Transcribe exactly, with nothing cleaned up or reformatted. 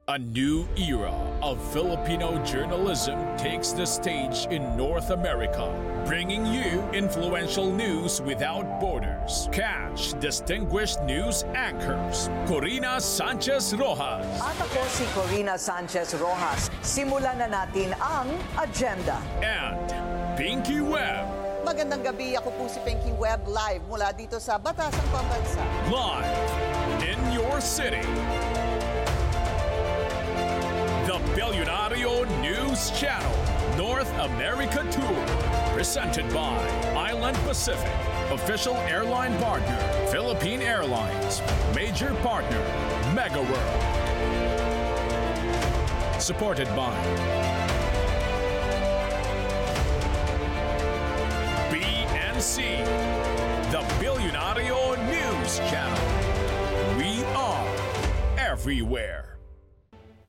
A new era of Filipino journalism takes the stage in North America, bringing you influential news without borders. Catch distinguished news anchors Corina Sanchez Rojas At ako si Corina Sanchez Rojas. Simulan na natin ang agenda. and Pinky Webb, Magandang gabi, ako po si Pinky Webb live mula dito sa Batasang Pambansa. live in your city. The Billionario News Channel North America Tour, presented by Island Pacific, official airline partner Philippine Airlines, major partner Mega World, supported by B N C, the Billionario News Channel. We are everywhere.